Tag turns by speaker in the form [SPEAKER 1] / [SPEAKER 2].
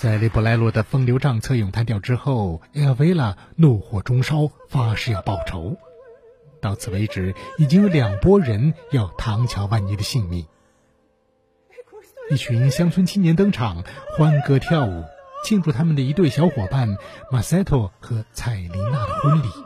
[SPEAKER 1] 在雷布莱罗的风流账册咏叹调之后，埃尔维拉怒火中烧，发誓要报仇。到此为止，已经有2拨人要唐乔万尼的性命。一群乡村青年登场，欢歌跳舞，庆祝他们的一对小伙伴马塞托和彩琳娜的婚礼。